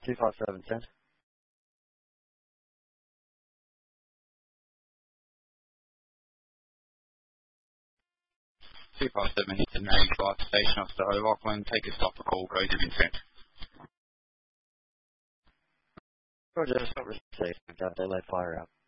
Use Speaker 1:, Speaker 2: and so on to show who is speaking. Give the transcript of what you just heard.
Speaker 1: 25710.
Speaker 2: 257 hit the Navy Flight Station Officer O'Loughlin. Take a stop for call. Road of intent.
Speaker 1: Roger, stop received. Delay fire out.